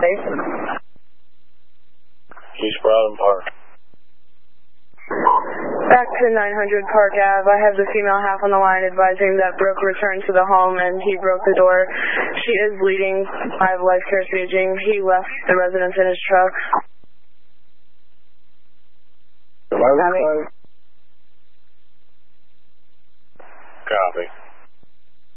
Copy. East Broadham Park. Back to 900 Park Ave. I have the female half on the line advising that Brooke returned to the home and he broke the door. She is bleeding. I have life care staging. He left the residence in his truck. Copy.